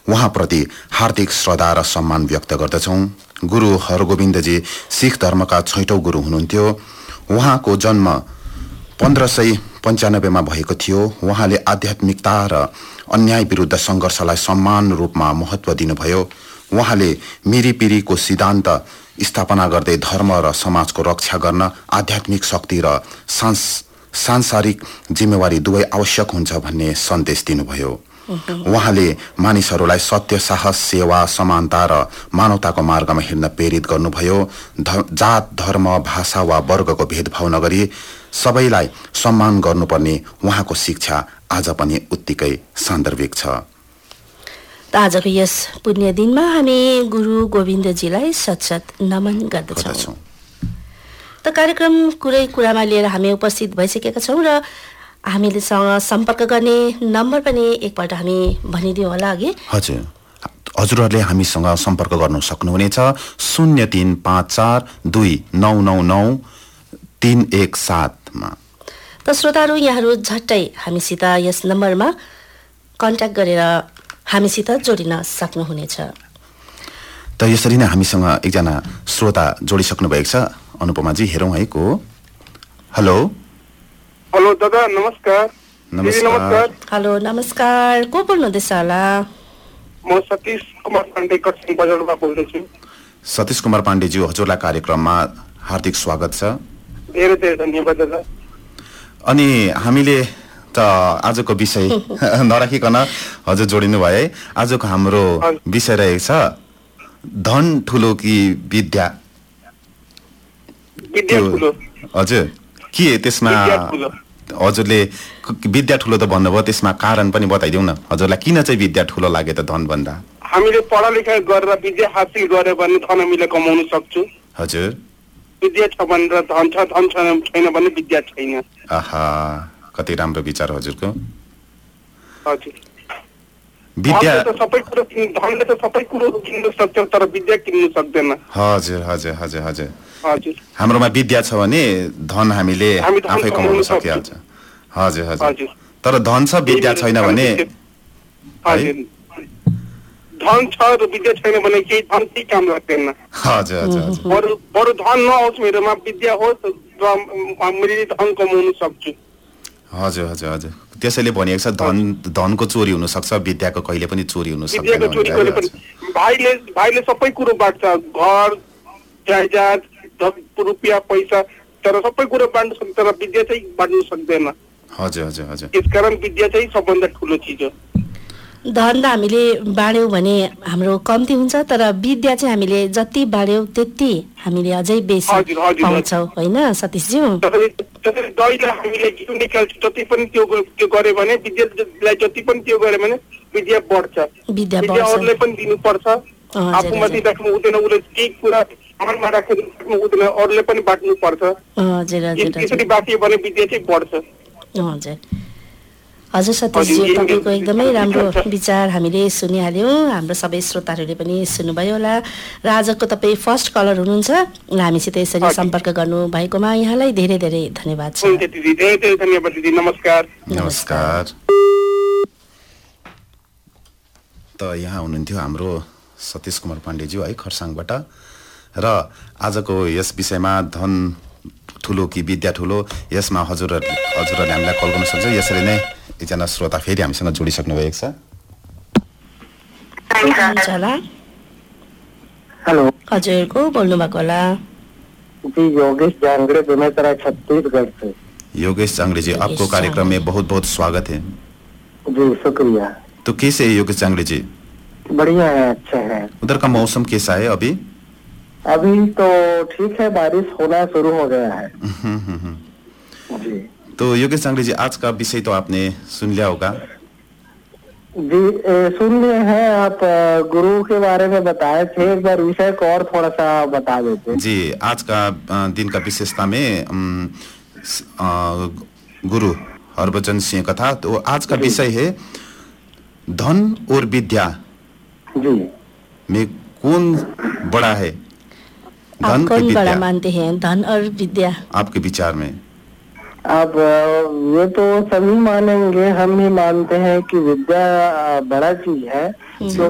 उहाँप्रति हार्दिक श्रद्धा र सम्मान व्यक्त गर्दछौं। गुरु हरगोविन्दजी सिख धर्मका 6औं गुरु हुनुहुन्थ्यो। उहाँको जन्म 1595 मा भएको थियो। उहाँले आध्यात्मिकता र अन्याय विरुद्ध संघर्षलाई समान रूपमा महत्व दिनुभयो। उहाँले मिरिपिरीको सिद्धान्त स्थापना गर्दै धर्म र समाजको रक्षा गर्न आध्यात्मिक शक्ति र सांसारिक जिम्मेवारी दुवै आवश्यक हुन्छ भन्ने सन्देश दिनुभयो। उहाँले मानिसहरूलाई सत्य, साहस, सेवा, समानता र मानवताको मार्गमा हिँड्न प्रेरित गर्नुभयो। जात, धर्म, भाषा वा वर्गको भेदभाव नगरी सबैलाई सम्मान गर्नुपर्ने उहाँको शिक्षा आज पनि उत्तिकै सान्दर्भिक छ। आजको यस पुण्य दिनमा हामी गुरु गोविन्दजीलाई सतसत नमन गर्दछौं। त कार्यक्रम कुरै कुरामा लिएर हामी उपस्थित भइसकेका छौं र हामीसँग सम्पर्क गर्ने नम्बर पनि एकपल्ट हामी भनिदिउँ होला अघि। हजुर, हजुरहरूले हामीसँग सम्पर्क गर्न सक्नुहुनेछ 035429993173 मा। त श्रोताहरू, यहाँहरू झट्टै हामीसित यस नम्बरमा कन्ट्याक्ट गरेर हामीसित जोडिन सक्नुहुनेछ। त यसरी नै हामीसँग एकजना श्रोता जोडिसक्नु भएको छ। अनुपमाजी, हेरौँ है को। हेलो हेलो दादा, नमस्कार। नमस्कार। हेलो, नमस्कार। को बोल्नुहुँदैछ होला? म सतीश कुमार पाण्डे कटसिङ बजारबाट बोल्दैछु। सतीश कुमार पाण्डेज्यू, हजुरलाई कार्यक्रममा हार्दिक स्वागत छ। धेरै धेरै धन्यवाद दादा। अनि हामीले त आजको विषय नराखिकन हजुर जोडिनु भयो है। आजको हाम्रो विषय रहेको छ धन ठुलो कि विद्या। हजुर, के त्यसमा हजुरले विद्या ठुलो त भन्नुभयो, त्यसमा कारण पनि बताइदिउँ न। हजुरलाई किन चाहिँ विद्या ठुलो लाग्यो त धन भन्दा? हामीले पढालेखा गरेर विद्या हासिल गरे भने धन हामीले कमाउन सक्छौँ। हजुर, विद्या छ भनेर धन छ, धन छैन भने विद्या छैन। आहा, कति राम्रो विचार हजुरको। हजुर, विद्या सबै कुरो, धनले त सबै कुरो किन्न सक्छ तर विद्या किन्न सक्दैन। हजुर हजुर हजुर हजुर हजुर, हाम्रोमा विद्या छ भने धन हामीले आफै कमाउन सकिहाल्छ। हजुर हजुर, तर धन छ विद्या छैन भने, धन छ र विद्या छैन भने केही धन केही काम लाग्दैन। हजुर हजुर हजुर, बरु धन नहोस् मेरोमा, विद्या होस् र मैले धन कमाउन सक्छु। हजुर हजुर हजुर, त्यसैले भनिएको छ धनको चोरी हुन सक्छ, विद्याको कहिले पनि चोरी हुन सक्दैन। भाइले सबै कुरो बाँड्छ, घर, जायदाद, रुपियाँ, पैसा, तर सबै कुरो बाँड्नु सक्छ तर विद्या चाहिँ बाँड्नु सक्दैन। हजुर हजुर हजुर, यसकारण विद्या चाहिँ सबभन्दा ठुलो चिज हो। धन हामीले बाँड्यौँ भने हाम्रो कम्ती हुन्छ, तर विद्या चाहिँ हामीले जति बाँड्यौँ त्यति हामीले अझै बेसी पाउँछौँ, होइन सतीशज्यू? दहीलाई हामीले घिउ निकाल्छ, जति पनि त्यो गऱ्यो भने, विद्यालाई जति पनि त्यो गऱ्यो भने विद्या बढ्छ। विद्या अरूलाई पनि दिनुपर्छ, आफूमाथि राख्नु हुँदैन। उसले केही कुरा मनमा राखेर राख्नु हुँदैन, अरूले पनि बाँड्नु पर्छ। यसरी बाँडियो भने विद्या चाहिँ बढ्छ। हजुर हजुर, सतीशज्यू, तपाईँको एकदमै राम्रो विचार हामीले सुनिहाल्यौँ। हाम्रो सबै श्रोताहरूले पनि सुन्नुभयो होला। र आजको तपाईँ फर्स्ट कलर हुनुहुन्छ र हामीसित यसरी सम्पर्क गर्नु भएकोमा यहाँलाई धेरै धेरै धन्यवाद छ। धन्यवाद दिदी, नमस्कार। नमस्कार। त यहाँ हुनुहुन्थ्यो हाम्रो सतीश कुमार पाण्डेज्यू है, खरसाङबाट। र आजको यस विषयमा धन ठुलो कि विद्या ठुलो, यसमा हजुरहरूले हामीलाई कल गर्न सक्छ। यसरी नै एकजना श्रोता फेरि हामीसँग जोडिसक्नु भएको छ। हेलो, हजुर, को बोल्नु भएको होला? जी, योगेश जांगड़े, बेमेतरा, छत्तीसगढ़ से। योगेश जांगड़े जी, आपको कार्यक्रम में बहुत बहुत स्वागत है। जी, शुक्रिया। तो कैसे है योगेश जांगड़े जी? बढ़िया है, अच्छा है। उधर का मौसम कैसा है अभी? अभी तो ठीक है, बारिश होना शुरू हो गया है। जी, तो योगेश जांगड़े जी, आज का विषय तो आपने सुन लिया होगा। जी, सुन लिए हैं। आप गुरु के बारे में बताए थे, एक बार विषय को और थोड़ा सा बता देते। जी, आज का दिन का विशेषता में गुरु हरभजन सिंह का था। तो आज का विषय है धन और विद्या जी में कौन बड़ा है? आप कौन बड़ा मानते हैं, धन और विद्या? आपके विचार में? अब ये तो सभी मानेंगे, हम भी मानते हैं कि विद्या बड़ा चीज है।